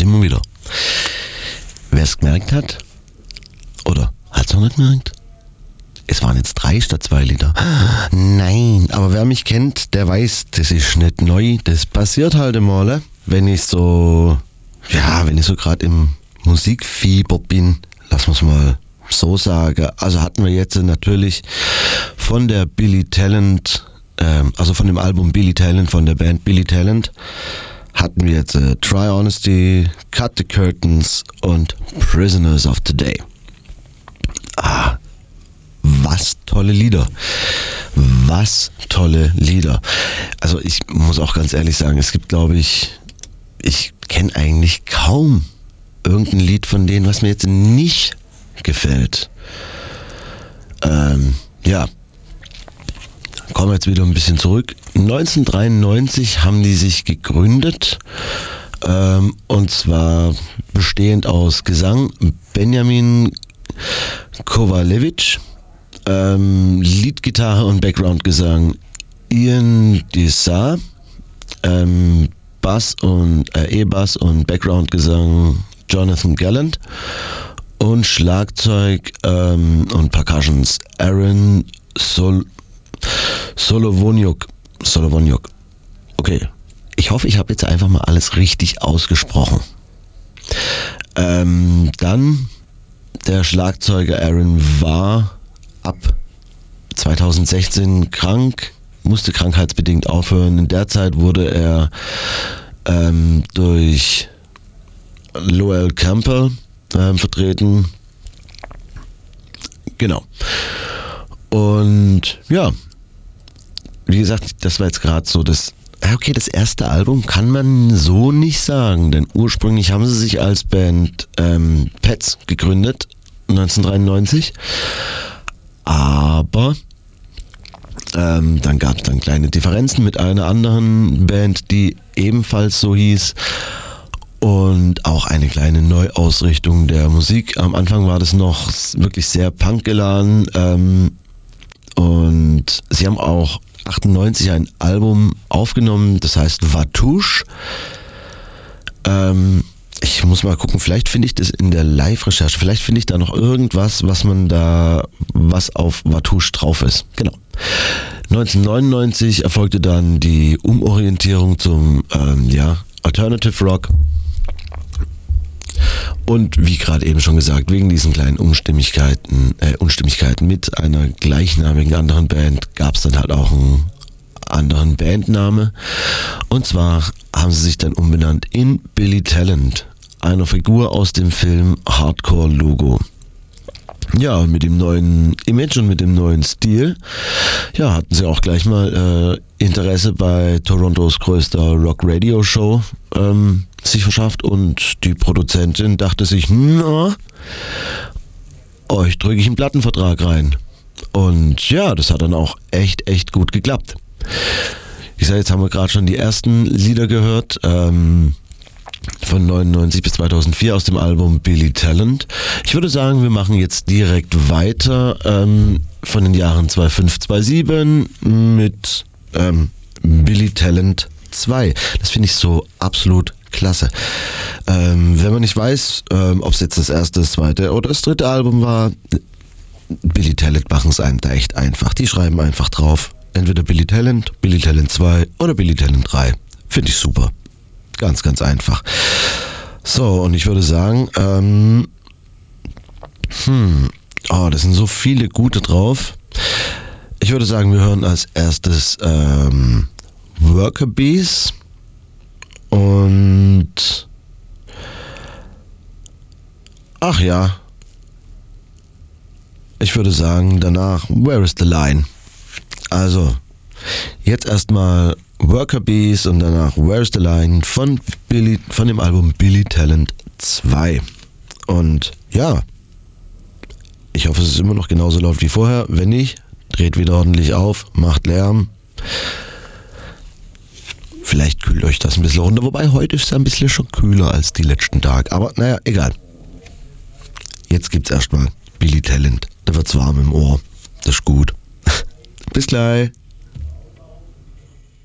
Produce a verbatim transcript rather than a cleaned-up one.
sind wir wieder. Wer es gemerkt hat, oder hat es noch nicht gemerkt? Es waren jetzt drei statt zwei Lieder. Nein, aber wer mich kennt, der weiß, das ist nicht neu. Das passiert halt einmal, wenn ich so, ja, wenn ich so gerade im Musikfieber bin, lass uns mal so sagen. Also hatten wir jetzt natürlich von der Billy Talent, ähm, also von dem Album Billy Talent, von der Band Billy Talent, hatten wir jetzt äh, Try Honesty, Cut the Curtains und Prisoners of Today. Ah, was tolle Lieder. Was tolle Lieder. Also ich muss auch ganz ehrlich sagen, es gibt, glaube ich, ich kenne eigentlich kaum irgendein Lied von denen, was mir jetzt nicht gefällt. Ähm, ja. Kommen wir jetzt wieder ein bisschen zurück. neunzehnhundertdreiundneunzig haben die sich gegründet, ähm, und zwar bestehend aus Gesang Benjamin Kovalevich, ähm, Leadgitarre und Backgroundgesang Ian Dessar, ähm, Bass und äh, E-Bass und Backgroundgesang Jonathan Gallant und Schlagzeug ähm, und Percussions Aaron Sol Solovoniuk. Solovoniuk. Okay. Ich hoffe, ich habe jetzt einfach mal alles richtig ausgesprochen. Ähm, dann der Schlagzeuger Aaron war ab zweitausendsechzehn krank, musste krankheitsbedingt aufhören. In der Zeit wurde er ähm, durch Lowell Campbell ähm, vertreten. Genau. Und ja, wie gesagt, das war jetzt gerade so das, okay, das erste Album kann man so nicht sagen, denn ursprünglich haben sie sich als Band ähm, Pets gegründet, neunzehnhundertdreiundneunzig, aber ähm, dann gab es dann kleine Differenzen mit einer anderen Band, die ebenfalls so hieß, und auch eine kleine Neuausrichtung der Musik. Am Anfang war das noch wirklich sehr punkgeladen, ähm, und sie haben auch achtundneunzig ein Album aufgenommen, das heißt Vatouche. Ähm, ich muss mal gucken, vielleicht finde ich das in der Live-Recherche, vielleicht finde ich da noch irgendwas, was man da, was auf Vatouche drauf ist. Genau. neunzehnhundertneunundneunzig erfolgte dann die Umorientierung zum ähm, ja, Alternative Rock. Und wie gerade eben schon gesagt, wegen diesen kleinen Unstimmigkeiten, äh, Unstimmigkeiten mit einer gleichnamigen anderen Band gab es dann halt auch einen anderen Bandname. Und zwar haben sie sich dann umbenannt in Billy Talent, einer Figur aus dem Film Hardcore Logo. Ja, und mit dem neuen Image und mit dem neuen Stil, ja, hatten sie auch gleich mal äh, Interesse bei Torontos größter Rock-Radio-Show ähm, sich verschafft, und die Produzentin dachte sich, na, euch drücke ich einen Plattenvertrag rein. Und ja, das hat dann auch echt, echt gut geklappt. Ich sage, jetzt haben wir gerade schon die ersten Lieder gehört, ähm, von neunundneunzig bis zweitausendvier aus dem Album Billy Talent. Ich würde sagen, wir machen jetzt direkt weiter ähm, von den Jahren zweitausendfünf, zweitausendsieben mit ähm, Billy Talent zwei. Das finde ich so absolut klasse. Ähm, wenn man nicht weiß, ähm, ob es jetzt das erste, das zweite oder das dritte Album war, Billy Talent machen es einem da echt einfach. Die schreiben einfach drauf, entweder Billy Talent, Billy Talent zwei oder Billy Talent drei. Finde ich super. Ganz, ganz einfach. So, und ich würde sagen, ähm, hm, oh, das sind so viele gute drauf. Ich würde sagen, wir hören als erstes ähm, Worker Bees und ach ja, ich würde sagen, danach Where is the Line? Also, jetzt erstmal Worker Bees und danach Where's the Line von Billy, von dem Album Billy Talent zwei. Und ja, ich hoffe, es ist immer noch genauso läuft wie vorher. Wenn nicht, dreht wieder ordentlich auf, macht Lärm. Vielleicht kühlt euch das ein bisschen runter, wobei heute ist es ein bisschen schon kühler als die letzten Tage. Aber naja, egal. Jetzt gibt's erstmal Billy Talent. Da wird's warm im Ohr. Das ist gut. Bis gleich.